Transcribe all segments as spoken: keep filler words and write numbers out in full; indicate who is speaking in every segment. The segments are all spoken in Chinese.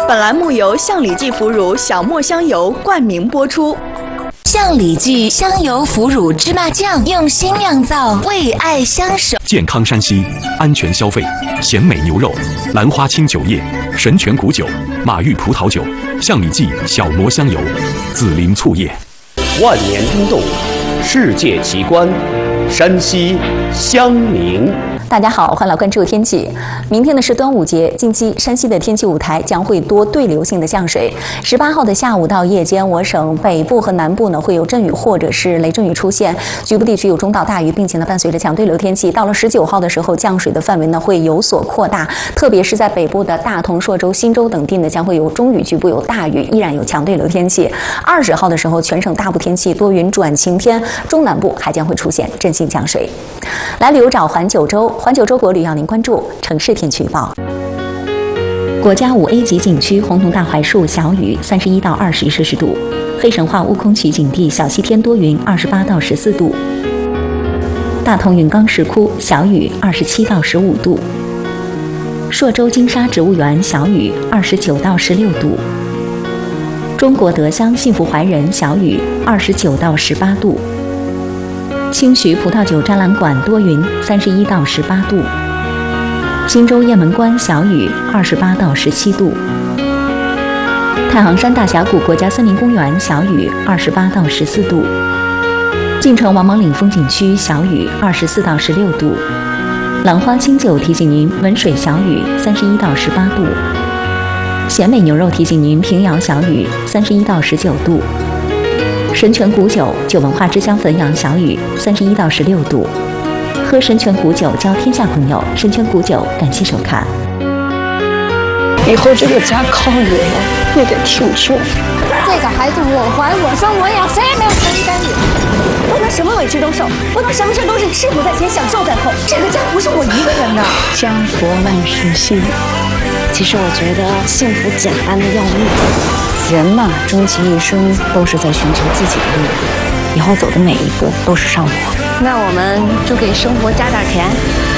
Speaker 1: 本栏目由象里记腐乳小磨香油冠名播出。
Speaker 2: 象里记香油腐乳芝麻酱用心酿造，为爱相守。
Speaker 3: 健康山西，安全消费，鲜美牛肉，兰花清酒业，神泉谷酒，马玉葡萄酒，象里记小磨香油，紫菱醋业。
Speaker 4: 万年冰冻，世界奇观，山西襄宁。
Speaker 5: 大家好，欢迎来关注天气。明天呢是端午节，近期山西的天气舞台将会多对流性的降水。十八号的下午到夜间，我省北部和南部呢会有阵雨或者是雷阵雨出现，局部地区有中到大雨，并且呢伴随着强对流天气。到了十九号的时候，降水的范围呢会有所扩大，特别是在北部的大同、朔州、忻州等地呢将会有中雨，局部有大雨，依然有强对流天气。二十号的时候，全省大部天气多云转晴天，中南部还将会出现阵性降水。来旅游找环九州。环九州国旅要您关注城市天气预报。国家五 A 级景区红桐大槐树小雨三十一到二十摄氏度，黑神话悟空取景地小西天多云二十八到十四度，大同云冈石窟小雨二十七到十五度，朔州金沙植物园小雨二十九到十六度，中国德乡幸福怀仁小雨二十九到十八度。清徐葡萄酒展览馆多云，三十一到十八度；忻州雁门关小雨，二十八到十七度；太行山大峡谷国家森林公园小雨，二十八到十四度；晋城王莽岭风景区小雨，二十四到十六度；兰花清酒提醒您文水小雨，三十一到十八度；鲜美牛肉提醒您平遥小雨，三十一到十九度。神泉谷酒酒文化之乡汾阳小雨三十一到十六度，喝神泉谷酒交天下朋友，神泉谷酒感谢收看。
Speaker 6: 以后这个家靠你了，你得挺住。
Speaker 7: 这个孩子我怀我生我养，谁也没有权利干预。
Speaker 8: 不能什么委屈都受，不能什么事都是吃苦在前，享受在后。这个家不是我一个人的。
Speaker 6: 家国万事兴。其实我觉得幸福简单的要命。人嘛，终其一生都是在寻求自己的路，以后走的每一步都是上坡。
Speaker 7: 那我们就给生活加点甜。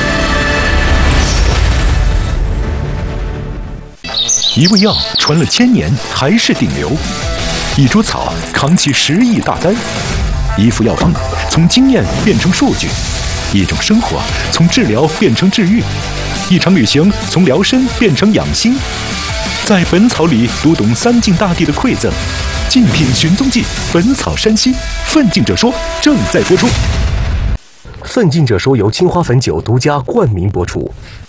Speaker 9: 一味药传了千年还是顶流，一株草扛起十亿大单，一副药方从经验变成数据，一种生活从治疗变成治愈，一场旅行从疗身变成养心。在本草里读懂三晋大地的馈赠，竞品寻踪记，本草山西，奋进者说正在播出。
Speaker 4: 奋进者说由青花汾酒独家冠名播出。